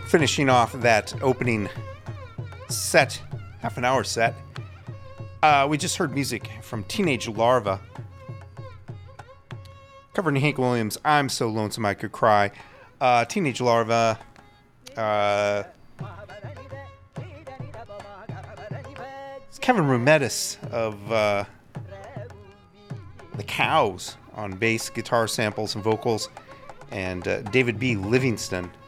Finishing off that opening set, half an hour set, we just heard music from Teenage Larva, covering Hank Williams' I'm So Lonesome I Could Cry. Teenage Larva, it's Kevin Roumedis of The Cows on bass, guitar samples, and vocals, and David B. Livingston